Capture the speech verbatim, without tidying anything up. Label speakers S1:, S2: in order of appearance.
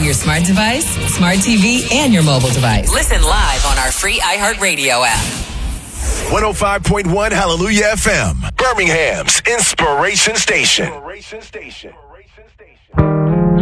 S1: on your smart device, smart T V, and your mobile device. Listen live on our free iHeartRadio app.
S2: one oh five point one Hallelujah F M, Birmingham's Inspiration Station.